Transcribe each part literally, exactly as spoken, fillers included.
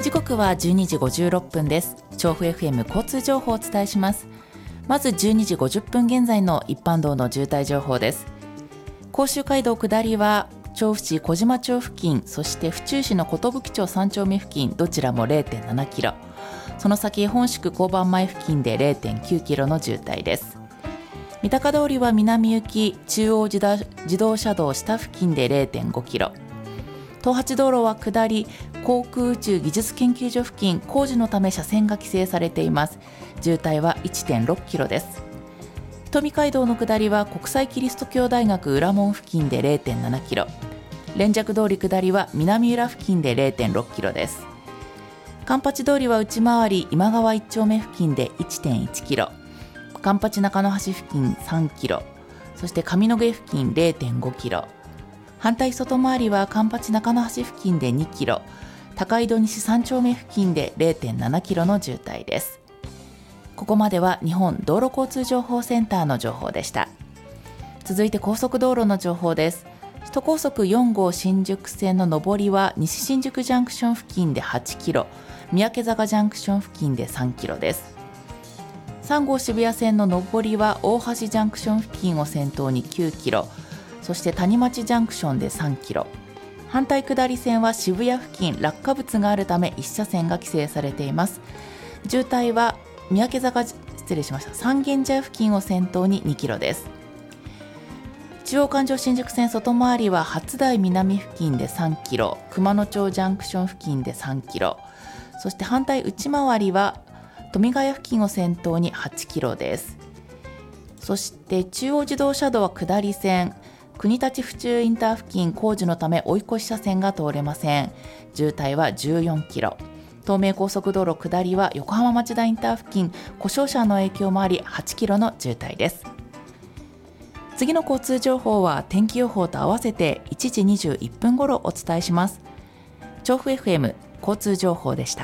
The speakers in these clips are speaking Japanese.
時刻はじゅうにじごじゅうろっぷんです。調布 エフエム 交通情報をお伝えします。まずじゅうにじごじゅっぷん現在の一般道の渋滞情報です。甲州街道下りは調布市小島町付近、そして府中市の寿町さん丁目付近、どちらも れいてんななキロ、その先本宿交番前付近で れいてんきゅうキロの渋滞です。三鷹通りは南行き中央自動、自動車道下付近で れいてんごキロ、東八道路は下り航空宇宙技術研究所付近、工事のため車線が規制されています。渋滞は いってんろくキロです。富街道の下りは国際キリスト教大学裏門付近で れいてんななキロ、連雀通り下りは南浦付近で れいてんろくキロです。環八通りは内回り今川一丁目付近で いってんいちキロ、環八中野橋付近さんキロ、そして上野毛付近 れいてんごキロ、反対外回りは環八中野橋付近でにキロ、高井戸西さん丁目付近で れいてんななキロの渋滞です。ここまでは日本道路交通情報センターの情報でした。続いて高速道路の情報です。首都高速よん号新宿線の上りは西新宿ジャンクション付近ではちキロ、三宅坂ジャンクション付近でさんキロです。さん号渋谷線の上りは大橋ジャンクション付近を先頭にきゅうキロ、そして谷町ジャンクションでさんキロ、反対下り線は渋谷付近落下物があるためいち車線が規制されています。渋滞は三宅坂失礼しました三軒茶屋付近を先頭ににキロです。中央環状新宿線外回りは初台南付近でさんキロ、熊野町ジャンクション付近でさんキロ、そして反対内回りは富ヶ谷付近を先頭にはちキロです。そして中央自動車道は下り線国立府中インター付近工事のため追い越し車線が通れません。渋滞はじゅうよんキロ、東名高速道路下りは横浜町田インター付近故障車の影響もありはちキロの渋滞です。次の交通情報は天気予報と合わせていちじにじゅういっぷん頃お伝えします。調布 エフエム 交通情報でした。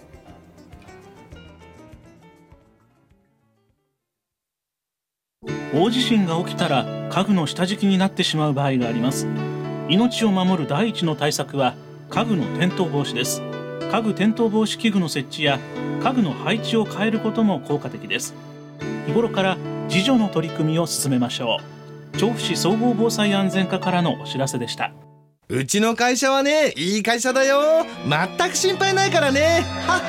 大地震が起きたら家具の下敷きになってしまう場合があります。命を守る第一の対策は家具の転倒防止です。家具転倒防止器具の設置や家具の配置を変えることも効果的です。日頃から自助の取り組みを進めましょう。調布市総合防災安全課からのお知らせでした。 うちの会社はね、いい会社だよ。全く心配ないからね。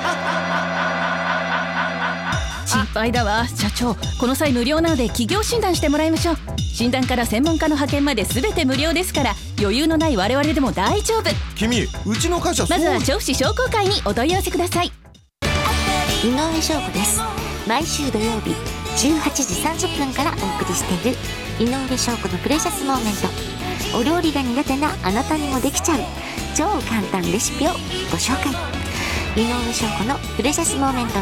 心配だわ社長、この際無料なので企業診断してもらいましょう。診断から専門家の派遣まで全て無料ですから、余裕のない我々でも大丈夫。 君、うちの会社まずは調布市商工会にお問い合わせください。 井上翔子です。毎週土曜日じゅうはちじさんじゅっぷんからお送りしている井上翔子のプレシャスモーメント。お料理が苦手なあなたにもできちゃう超簡単レシピをご紹介。井上翔子のプレシャスモーメント